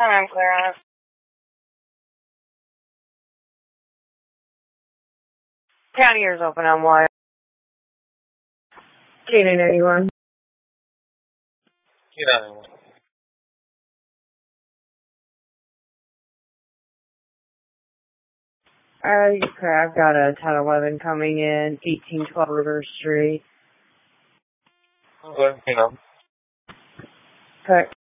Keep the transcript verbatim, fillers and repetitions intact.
I'm clear on it. County ears open on wire. K nine ninety-one. K nine ninety-one. Uh, okay, I've got a ten eleven coming in, eighteen twelve River Street. Okay, you know. Okay.